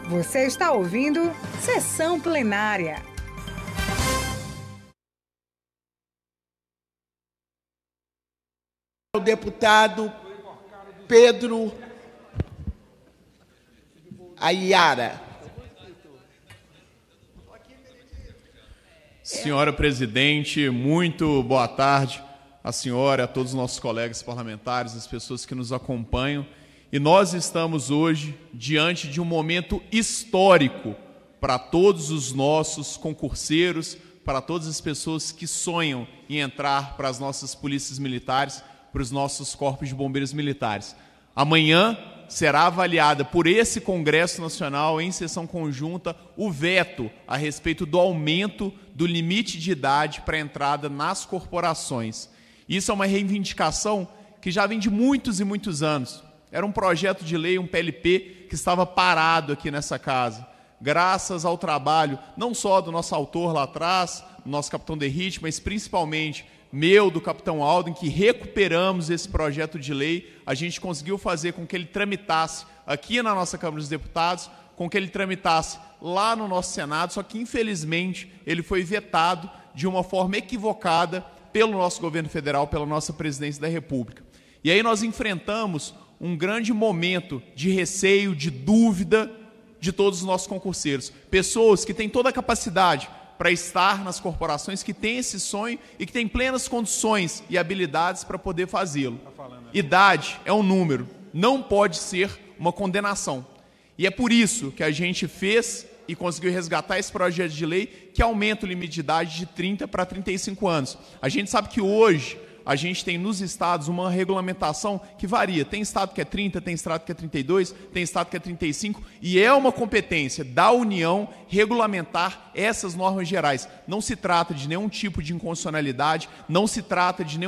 Você está ouvindo Sessão Plenária. O deputado Pedro Ayara. Senhora presidente, muito boa tarde à senhora, a todos os nossos colegas parlamentares, as pessoas que nos acompanham. E nós estamos hoje diante de um momento histórico para todos os nossos concurseiros, para todas as pessoas que sonham em entrar para as nossas polícias militares, para os nossos corpos de bombeiros militares. Amanhã será avaliada por esse Congresso Nacional, em sessão conjunta, o veto a respeito do aumento do limite de idade para entrada nas corporações. Isso é uma reivindicação que já vem de muitos e muitos anos. Era um projeto de lei, um PLP, que estava parado aqui nessa casa. Graças ao trabalho, não só do nosso autor lá atrás, do nosso capitão Derrite, mas principalmente meu, do capitão Aldo, em que recuperamos esse projeto de lei, a gente conseguiu fazer com que ele tramitasse aqui na nossa Câmara dos Deputados, com que ele tramitasse lá no nosso Senado, só que, infelizmente, ele foi vetado de uma forma equivocada pelo nosso governo federal, pela nossa presidência da República. E aí nós enfrentamos um grande momento de receio, de dúvida de todos os nossos concurseiros. Pessoas que têm toda a capacidade para estar nas corporações, que têm esse sonho e que têm plenas condições e habilidades para poder fazê-lo. Idade é um número, não pode ser uma condenação. E é por isso que a gente fez e conseguiu resgatar esse projeto de lei que aumenta o limite de idade de 30 para 35 anos. A gente sabe que hoje a gente tem nos estados uma regulamentação que varia. Tem estado que é 30, tem estado que é 32, tem estado que é 35, e é uma competência da União regulamentar essas normas gerais. Não se trata de nenhum tipo de inconstitucionalidade, não se trata de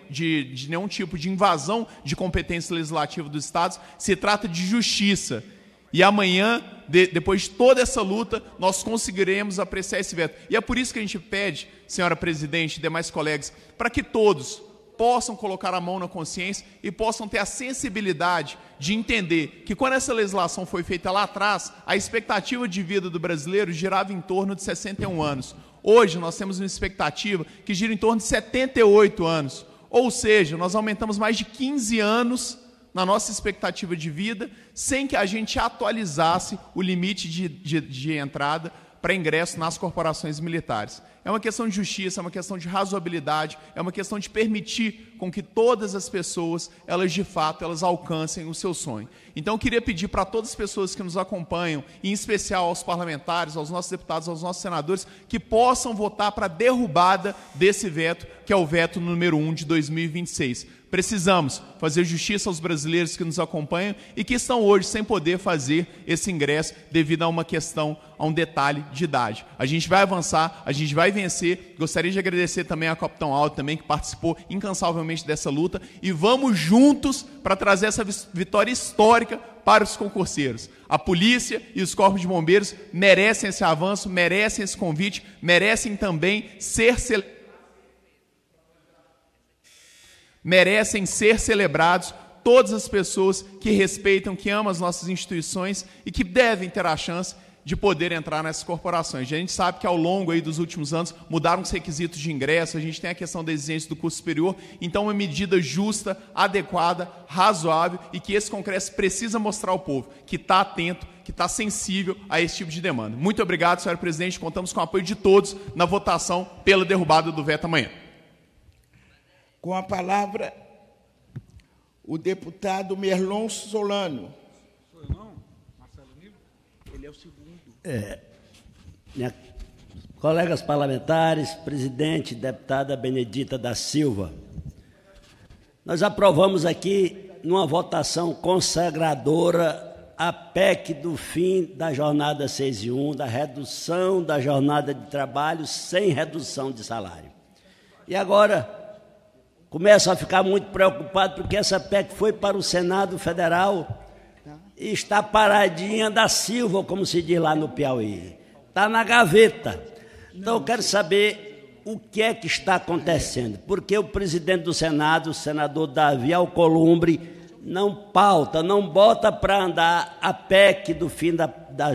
nenhum tipo de invasão de competência legislativa dos estados, se trata de justiça. E amanhã, depois de toda essa luta, nós conseguiremos apreciar esse veto. E é por isso que a gente pede, senhora presidente e demais colegas, para que todos possam colocar a mão na consciência e possam ter a sensibilidade de entender que quando essa legislação foi feita lá atrás, a expectativa de vida do brasileiro girava em torno de 61 anos. Hoje nós temos uma expectativa que gira em torno de 78 anos. Ou seja, nós aumentamos mais de 15 anos na nossa expectativa de vida, sem que a gente atualizasse o limite de entrada para ingresso nas corporações militares. É uma questão de justiça, é uma questão de razoabilidade, é uma questão de permitir com que todas as pessoas, elas de fato, elas alcancem o seu sonho. Então eu queria pedir para todas as pessoas que nos acompanham, em especial aos parlamentares, aos nossos deputados, aos nossos senadores, que possam votar para a derrubada desse veto, que é o veto número 1 de 2026. Precisamos fazer justiça aos brasileiros que nos acompanham e que estão hoje sem poder fazer esse ingresso devido a uma questão, a um detalhe de idade. A gente vai avançar, a gente vai vencer. Gostaria de agradecer também ao capitão Aldo, também, que participou incansavelmente dessa luta. E vamos juntos para trazer essa vitória histórica para os concurseiros. A polícia e os corpos de bombeiros merecem esse avanço, merecem esse convite, merecem também merecem ser celebrados todas as pessoas que respeitam, que amam as nossas instituições e que devem ter a chance de poder entrar nessas corporações. A gente sabe que ao longo aí dos últimos anos mudaram os requisitos de ingresso, a gente tem a questão da exigência do curso superior, então uma medida justa, adequada, razoável e que esse Congresso precisa mostrar ao povo que está atento, que está sensível a esse tipo de demanda. Muito obrigado, senhora presidente, contamos com o apoio de todos na votação pela derrubada do veto amanhã. Com a palavra, o deputado Merlon Solano. Sou eu não? Marcelo Nilo? Ele é o segundo. Colegas parlamentares, presidente, deputada Benedita da Silva, nós aprovamos aqui, numa votação consagradora, a PEC do fim da jornada 6 e 1, da redução da jornada de trabalho sem redução de salário. E agora começo a ficar muito preocupado porque essa PEC foi para o Senado Federal e está paradinha da Silva, como se diz lá no Piauí. Está na gaveta. Então eu quero saber o que é que está acontecendo. Porque o presidente do Senado, o senador Davi Alcolumbre, não pauta, não bota para andar a PEC do fim da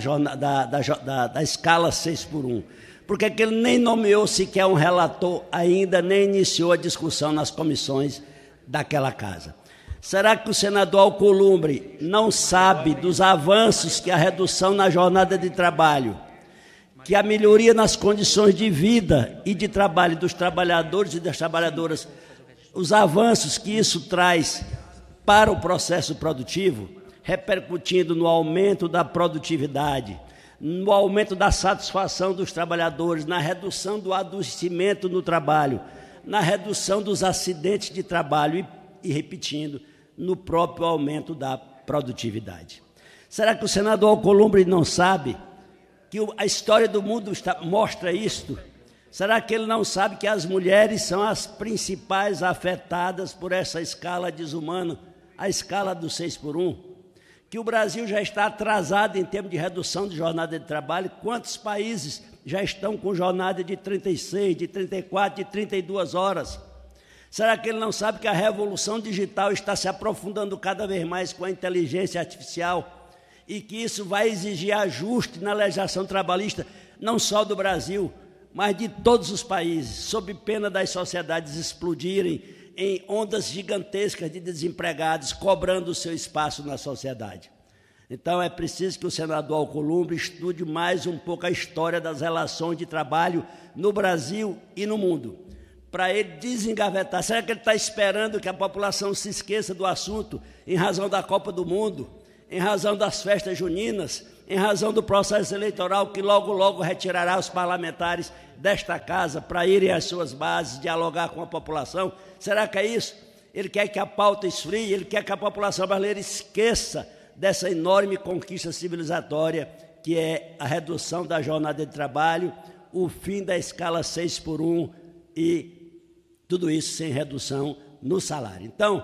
escala 6x1, porque que ele nem nomeou sequer um relator ainda, nem iniciou a discussão nas comissões daquela casa. Será que o senador Alcolumbre não sabe dos avanços que a redução na jornada de trabalho, que a melhoria nas condições de vida e de trabalho dos trabalhadores e das trabalhadoras, os avanços que isso traz para o processo produtivo, repercutindo no aumento da produtividade, no aumento da satisfação dos trabalhadores, na redução do adoecimento no trabalho, na redução dos acidentes de trabalho e repetindo, no próprio aumento da produtividade. Será que o senador Alcolumbre não sabe que a história do mundo mostra isto? Será que ele não sabe que as mulheres são as principais afetadas por essa escala desumana, a escala do 6x1? Que o Brasil já está atrasado em termos de redução de jornada de trabalho? Quantos países já estão com jornada de 36, de 34, de 32 horas? Será que ele não sabe que a revolução digital está se aprofundando cada vez mais com a inteligência artificial e que isso vai exigir ajuste na legislação trabalhista, não só do Brasil, mas de todos os países, sob pena das sociedades explodirem em ondas gigantescas de desempregados, cobrando o seu espaço na sociedade? Então é preciso que o senador Alcolumbre estude mais um pouco a história das relações de trabalho no Brasil e no mundo, para ele desengavetar. Será que ele está esperando que a população se esqueça do assunto em razão da Copa do Mundo, em razão das festas juninas, em razão do processo eleitoral que logo, logo retirará os parlamentares desta casa para irem às suas bases, dialogar com a população? Será que é isso? Ele quer que a pauta esfrie, ele quer que a população brasileira esqueça dessa enorme conquista civilizatória que é a redução da jornada de trabalho, o fim da escala 6x1 e tudo isso sem redução no salário. Então,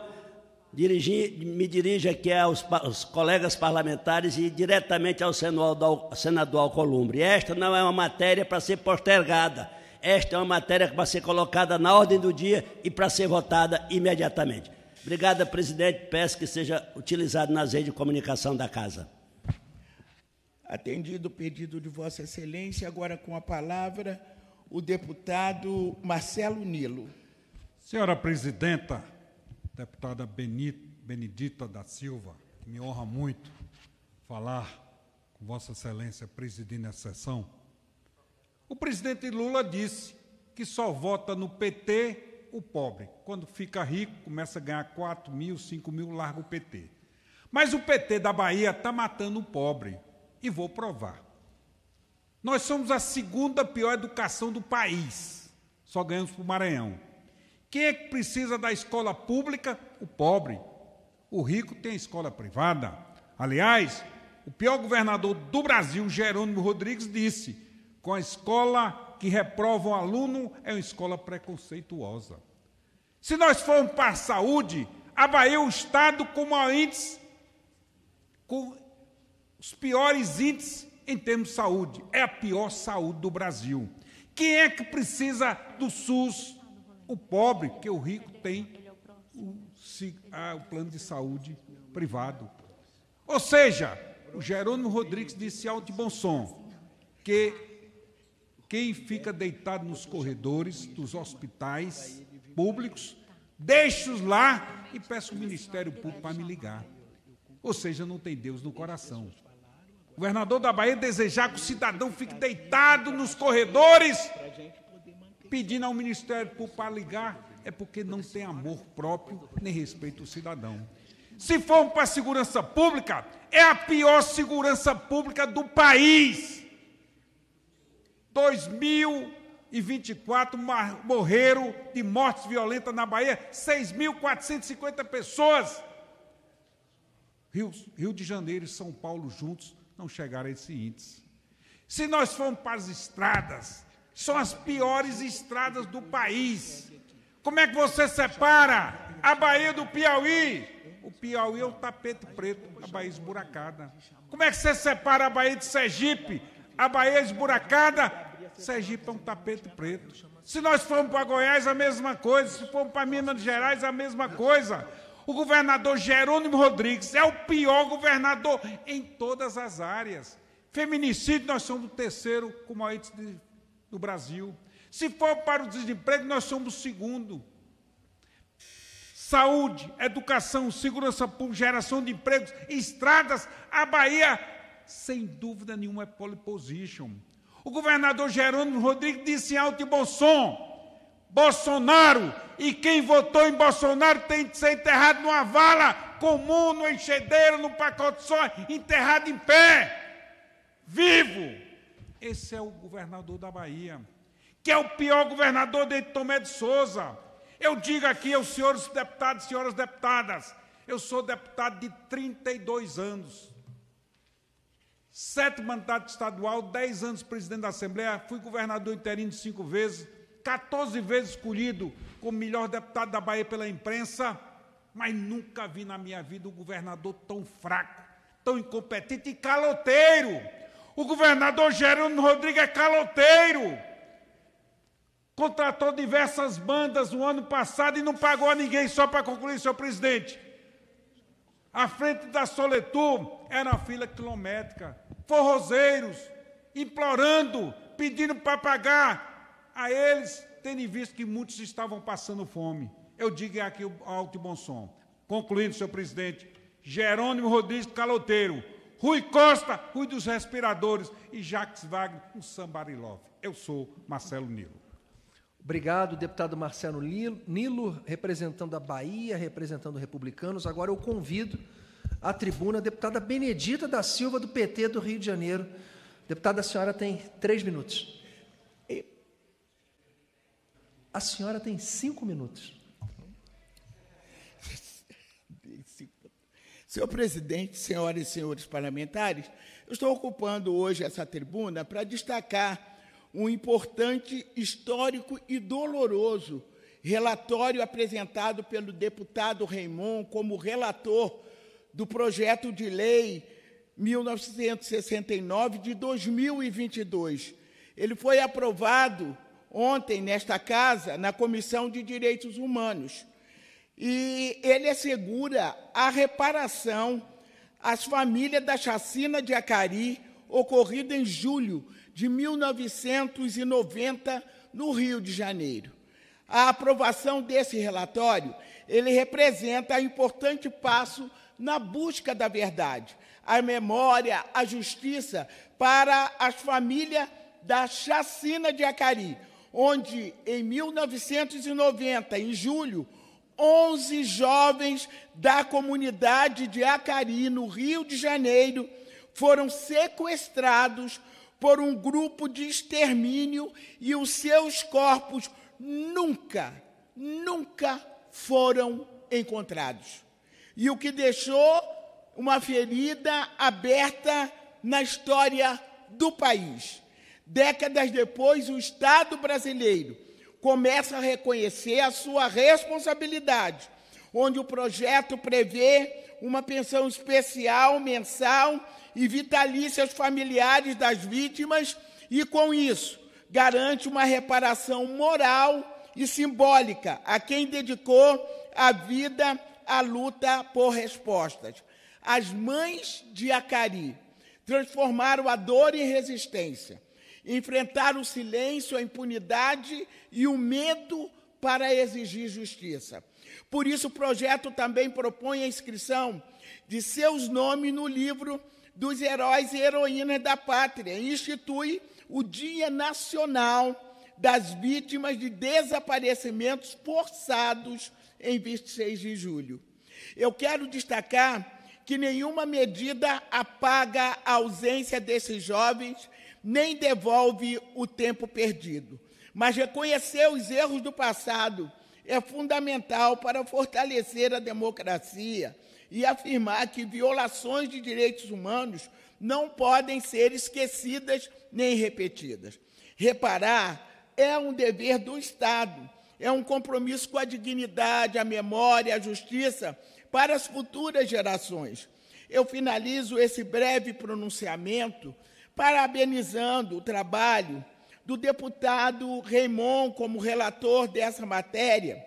me dirijo aqui aos colegas parlamentares e diretamente ao senador Alcolumbre. Esta não é uma matéria para ser postergada. Esta é uma matéria para ser colocada na ordem do dia e para ser votada imediatamente. Obrigado, presidente. Peço que seja utilizado nas redes de comunicação da Casa. Atendido o pedido de Vossa Excelência, agora com a palavra o deputado Marcelo Nilo. Senhora presidenta, deputada Benedita da Silva, que me honra muito falar com Vossa Excelência presidindo a sessão. O presidente Lula disse que só vota no PT o pobre. Quando fica rico, começa a ganhar 4 mil, 5 mil, larga o PT. Mas o PT da Bahia está matando o pobre. E vou provar. Nós somos a segunda pior educação do país. Só ganhamos para o Maranhão. Quem é que precisa da escola pública? O pobre. O rico tem escola privada. Aliás, o pior governador do Brasil, Jerônimo Rodrigues, disse: com a escola que reprova o aluno é uma escola preconceituosa. Se nós formos para a saúde, a Bahia é o estado com maior índice, com os piores índices em termos de saúde. É a pior saúde do Brasil. Quem é que precisa do SUS? O pobre, porque o rico tem o plano de saúde privado. Ou seja, o Jerônimo Rodrigues disse alto e bom som que quem fica deitado nos corredores dos hospitais públicos, deixe-os lá e peça o Ministério Público para me ligar. Ou seja, não tem Deus no coração. O governador da Bahia desejar que o cidadão fique deitado nos corredores, pedindo ao Ministério Público para ligar, é porque não tem amor próprio nem respeito ao cidadão. Se formos para a segurança pública, é a pior segurança pública do país. 2024 morreram de mortes violentas na Bahia 6.450 pessoas. Rio de Janeiro e São Paulo juntos não chegaram a esse índice. Se nós formos para as estradas, são as piores estradas do país. Como é que você separa a Bahia do Piauí? O Piauí é um tapete preto, a Bahia esburacada. Como é que você separa a Bahia de Sergipe? A Bahia esburacada, Sergipe é um tapete preto. Se nós formos para Goiás, a mesma coisa. Se formos para Minas Gerais, a mesma coisa. O governador Jerônimo Rodrigues é o pior governador em todas as áreas. Feminicídio, nós somos o terceiro com maior índice do Brasil. Se for para o desemprego, nós somos o segundo. Saúde, educação, segurança pública, geração de empregos, estradas, a Bahia, sem dúvida nenhuma, é pole position. O governador Jerônimo Rodrigues disse em alto e bom som: Bolsonaro, e quem votou em Bolsonaro tem de ser enterrado numa vala comum, no enxedeiro, no pacote só, enterrado em pé, vivo. Esse é o governador da Bahia, que é o pior governador desde Tomé de Souza. Eu digo aqui aos senhores deputados e senhoras deputadas, eu sou deputado de 32 anos, 7 mandatos estadual, 10 anos presidente da Assembleia, fui governador interino 5 vezes, 14 vezes escolhido como melhor deputado da Bahia pela imprensa, mas nunca vi na minha vida um governador tão fraco, tão incompetente e caloteiro. O governador Jerônimo Rodrigues é caloteiro. Contratou diversas bandas no ano passado e não pagou a ninguém. Só para concluir, senhor presidente, à frente da Soletur era uma fila quilométrica, forrozeiros implorando, pedindo para pagar a eles, tendo visto que muitos estavam passando fome. Eu digo aqui alto e bom som. Concluindo, senhor presidente, Jerônimo Rodrigues, caloteiro. Rui Costa, Rui dos respiradores. E Jacques Wagner, um somebody love. Eu sou Marcelo Nilo. Obrigado, deputado Marcelo Nilo, representando a Bahia, representando republicanos. Agora eu convido à tribuna a deputada Benedita da Silva, do PT do Rio de Janeiro. Deputada, a senhora tem 3 minutos. A senhora tem 5 minutos. Senhor presidente, senhoras e senhores parlamentares, eu estou ocupando hoje essa tribuna para destacar um importante, histórico e doloroso relatório apresentado pelo deputado Raimon como relator do projeto de lei 1969 de 2022. Ele foi aprovado ontem nesta casa, na Comissão de Direitos Humanos, e ele assegura a reparação às famílias da chacina de Acari, ocorrida em julho de 1990, no Rio de Janeiro. A aprovação desse relatório, ele representa um importante passo na busca da verdade, a memória, a justiça para as famílias da chacina de Acari, onde, em 1990, em julho, 11 jovens da comunidade de Acari, no Rio de Janeiro, foram sequestrados por um grupo de extermínio e os seus corpos nunca foram encontrados. E o que deixou uma ferida aberta na história do país. Décadas depois, o Estado brasileiro começa a reconhecer a sua responsabilidade, onde o projeto prevê uma pensão especial mensal e vitalícia aos familiares das vítimas e, com isso, garante uma reparação moral e simbólica a quem dedicou a vida à luta por respostas. As mães de Acari transformaram a dor em resistência, enfrentaram o silêncio, a impunidade e o medo para exigir justiça. Por isso, o projeto também propõe a inscrição de seus nomes no livro dos heróis e heroínas da pátria e institui o Dia Nacional das Vítimas de Desaparecimentos Forçados em 26 de julho. Eu quero destacar que nenhuma medida apaga a ausência desses jovens, nem devolve o tempo perdido. Mas reconhecer os erros do passado é fundamental para fortalecer a democracia e afirmar que violações de direitos humanos não podem ser esquecidas nem repetidas. Reparar é um dever do Estado, é um compromisso com a dignidade, a memória, a justiça para as futuras gerações. Eu finalizo esse breve pronunciamento parabenizando o trabalho do deputado Raimon como relator dessa matéria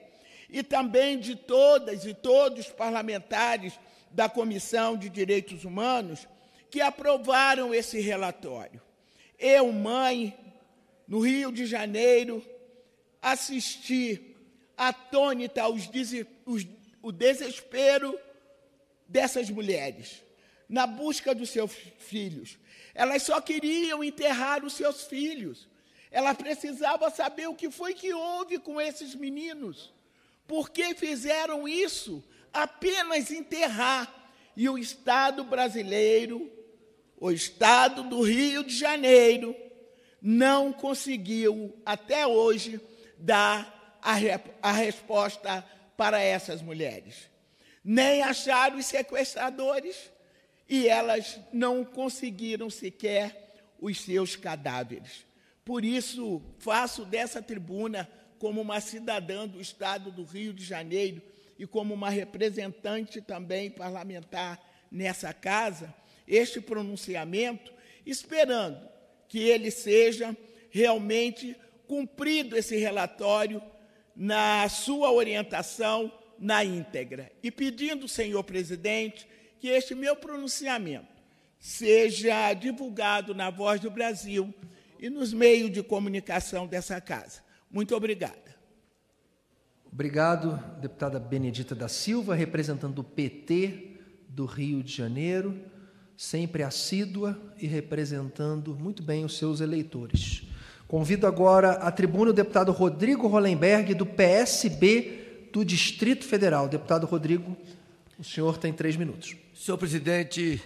e também de todas e todos os parlamentares da Comissão de Direitos Humanos que aprovaram esse relatório. Eu, mãe, no Rio de Janeiro, assisti atônita o desespero dessas mulheres na busca dos seus filhos. Elas só queriam enterrar os seus filhos. Ela precisava saber o que foi que houve com esses meninos. Por que fizeram isso? Apenas enterrar. E o Estado brasileiro, o Estado do Rio de Janeiro, não conseguiu, até hoje, dar a resposta para essas mulheres. Nem acharam os sequestradores e elas não conseguiram sequer os seus cadáveres. Por isso, faço dessa tribuna, como uma cidadã do Estado do Rio de Janeiro e como uma representante também parlamentar nessa casa, este pronunciamento, esperando que ele seja realmente cumprido, esse relatório, na sua orientação na íntegra. E pedindo, senhor presidente, que este meu pronunciamento seja divulgado na Voz do Brasil e nos meios de comunicação dessa casa. Muito obrigada. Obrigado, deputada Benedita da Silva, representando o PT do Rio de Janeiro, sempre assídua e representando muito bem os seus eleitores. Convido agora à tribuna o deputado Rodrigo Hollenberg, do PSB do Distrito Federal. Deputado Rodrigo, o senhor tem 3 minutos. Senhor presidente,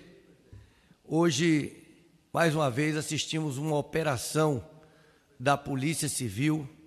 hoje, mais uma vez, assistimos uma operação da Polícia Civil